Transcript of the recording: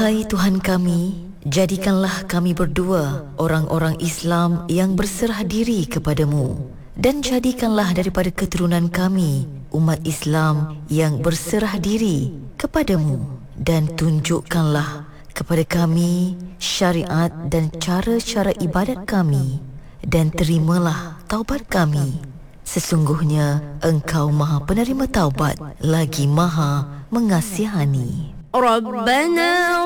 Wahai Tuhan kami, jadikanlah kami berdua orang-orang Islam yang berserah diri kepadamu, dan jadikanlah daripada keturunan kami umat Islam yang berserah diri kepadamu, dan tunjukkanlah kepada kami syariat dan cara-cara ibadat kami, dan terimalah taubat kami. Sesungguhnya Engkau Maha Penerima Taubat lagi Maha Mengasihani. Rabbana